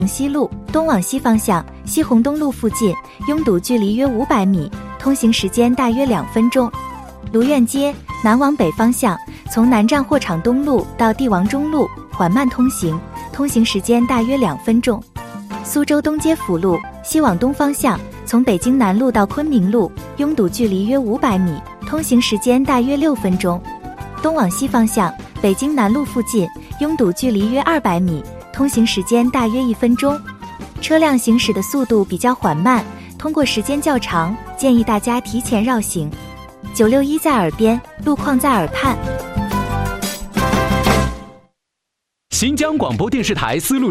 西路东往西方向，西洪东路附近，拥堵距离约500米，通行时间大约2分钟。卢苑街南往北方向，从南站货场东路到帝王中路缓慢通行，通行时间大约2分钟。苏州东街辅路西往东方向，从北京南路到昆明路，拥堵距离约500米，通行时间大约6分钟。东往西方向，北京南路附近，拥堵距离约200米，通行时间大约1分钟。车辆行驶的速度比较缓慢，通过时间较长，建议大家提前绕行。961在耳边，路况在耳畔。 新疆广播电视台丝路